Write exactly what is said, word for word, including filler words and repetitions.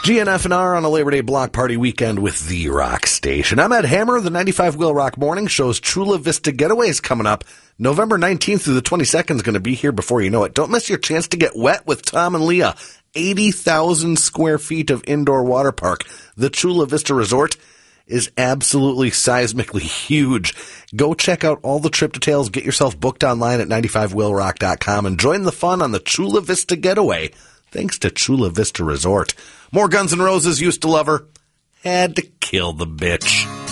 G N F and R on a Labor Day block party weekend with The Rock Station. I'm Ed Hammer. The ninety-five Wheel Rock Morning Show's Chula Vista Getaway is coming up. November nineteenth through the twenty-second is going to be here before you know it. Don't miss your chance to get wet with Tom and Leah. eighty thousand square feet of indoor water park. The Chula Vista Resort is absolutely seismically huge. Go check out all the trip details. Get yourself booked online at ninety-five wheel rock dot com and join the fun on the Chula Vista Getaway. Thanks to Chula Vista Resort. More Guns N' Roses, used to love her. Had to kill the bitch.